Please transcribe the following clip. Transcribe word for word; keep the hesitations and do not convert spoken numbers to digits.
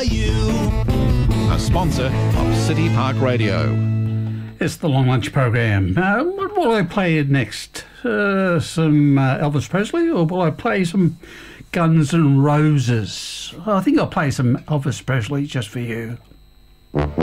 You, a sponsor of City Park Radio. It's the Long Lunch Program. Uh, what will I play next? Uh, some uh, Elvis Presley, or will I play some Guns N' Roses? I think I'll play some Elvis Presley just for you.